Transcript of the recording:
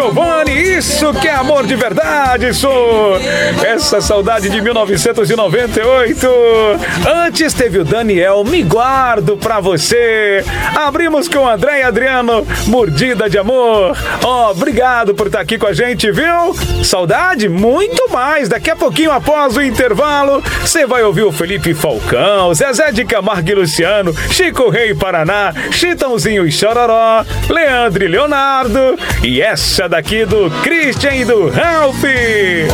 Giovanni, isso que é amor de verdade, sou. Essa saudade de 1998. Antes teve o Daniel, Me Guardo Pra Você. Abrimos com André e Adriano, Mordida de Amor. Obrigado por estar aqui com a gente, viu? Saudade? Muito mais. Daqui a pouquinho, após o intervalo, você vai ouvir o Felipe Falcão, Zezé de Camargo e Luciano, Chico Rei Paraná, Chitãozinho e Chororó, Leandro e Leonardo, e essa daqui do Christian e do Ralph.